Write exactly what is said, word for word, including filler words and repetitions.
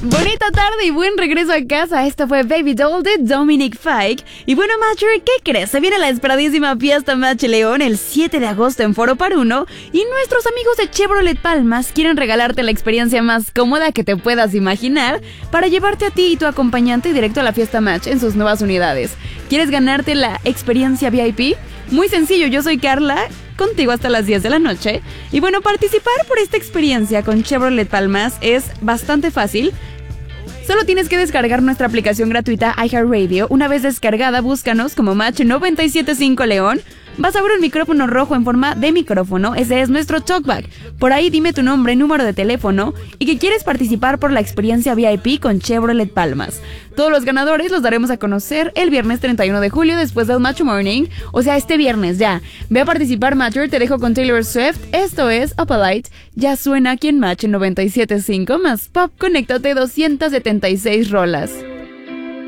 Bonita tarde y buen regreso a casa. Esto fue Baby Doll de Dominic Fike. Y bueno, Matcher, ¿qué crees? Se viene la esperadísima Fiesta Match León el siete de agosto en Foro Par Uno. Y nuestros amigos de Chevrolet Palmas quieren regalarte la experiencia más cómoda que te puedas imaginar para llevarte a ti y tu acompañante directo a la Fiesta Match en sus nuevas unidades. ¿Quieres ganarte la experiencia V I P? Muy sencillo, yo soy Carla, contigo hasta las diez de la noche. Y bueno, participar por esta experiencia con Chevrolet Palmas es bastante fácil. Solo tienes que descargar nuestra aplicación gratuita iHeartRadio. Una vez descargada, búscanos como Match noventa y siete punto cinco León. Vas a ver un micrófono rojo en forma de micrófono. Ese es nuestro talkback. Por ahí dime tu nombre, número de teléfono y que quieres participar por la experiencia V I P con Chevrolet Palmas. Todos los ganadores los daremos a conocer el viernes treinta y uno de julio después del Match Morning. O sea, este viernes ya. Ve a participar, Matcher. Te dejo con Taylor Swift. Esto es Up a Light. Ya suena aquí en Match noventa y siete punto cinco más Pop. Conéctate doscientas setenta y seis rolas.